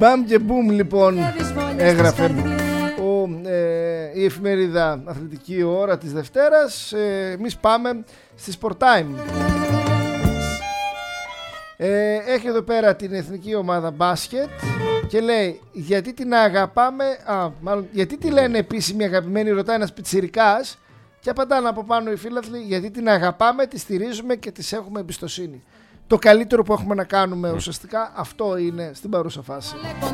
Μπαμ και μπουμ λοιπόν, έγραφε η εφημερίδα Αθλητική Ώρα της Δευτέρας. Εμείς πάμε στη Sport Time. Έχει εδώ πέρα την εθνική ομάδα μπάσκετ και λέει γιατί την αγαπάμε, γιατί τη λένε επίσημη αγαπημένη, ρωτάει ένας πιτσιρικάς και απαντάνε από πάνω οι φίλαθλοι, γιατί την αγαπάμε, τη στηρίζουμε και της έχουμε εμπιστοσύνη. Το καλύτερο που έχουμε να κάνουμε ουσιαστικά αυτό είναι στην παρούσα φάση.